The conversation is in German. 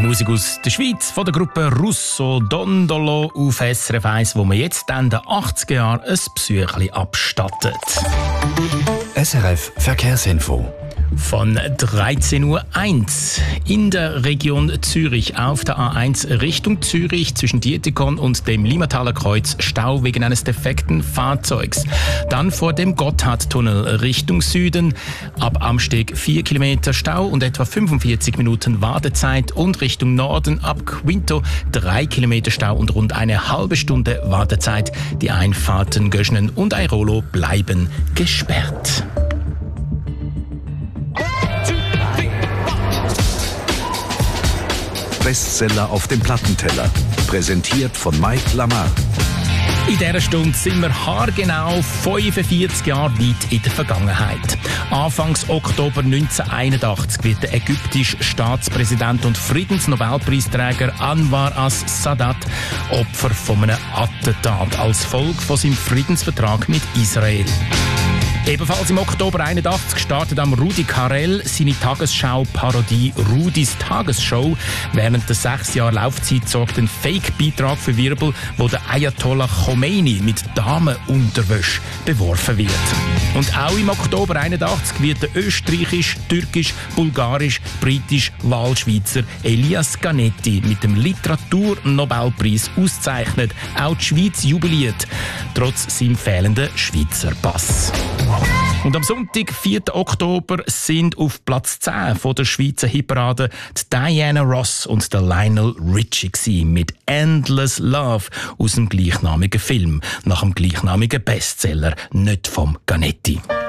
Musik aus der Schweiz von der Gruppe Russo Dondolo auf SRF 1, wo man jetzt in den 80er Jahren ein Besuchli abstattet. SRF Verkehrsinfo. Von 13.01 Uhr in der Region Zürich auf der A1 Richtung Zürich zwischen Dietikon und dem Limataler Kreuz Stau wegen eines defekten Fahrzeugs. Dann vor dem Gotthardtunnel Richtung Süden ab Amsteg 4 Kilometer Stau und etwa 45 Minuten Wartezeit und Richtung Norden ab Quinto 3 Kilometer Stau und rund eine halbe Stunde Wartezeit. Die Einfahrten Göschnen und Airolo bleiben gesperrt. Bestseller auf dem Plattenteller. Präsentiert von Mike Lamar. In dieser Stunde sind wir haargenau 45 Jahre weit in der Vergangenheit. Anfangs Oktober 1981 wird der ägyptische Staatspräsident und Friedensnobelpreisträger Anwar as-Sadat Opfer von einem Attentat als Folge von seinem Friedensvertrag mit Israel. Ebenfalls im Oktober 1981 startet am Rudi Carrell seine Tagesschau-Parodie «Rudis Tagesshow». Während der 6 Jahre Laufzeit sorgt ein Fake-Beitrag für Wirbel, wo der Ayatollah Khomeini mit Damenunterwäsche beworfen wird. Und auch im Oktober 1981 wird der österreichisch, türkisch, bulgarisch, britisch Wahlschweizer Elias Canetti mit dem Literaturnobelpreis ausgezeichnet. Auch die Schweiz jubiliert, trotz seinem fehlenden Schweizer Pass. Und am Sonntag, 4. Oktober, sind auf Platz 10 von der Schweizer Hitparade Diana Ross und der Lionel Richie mit «Endless Love» aus dem gleichnamigen Film, nach dem gleichnamigen Bestseller, nicht vom Canetti.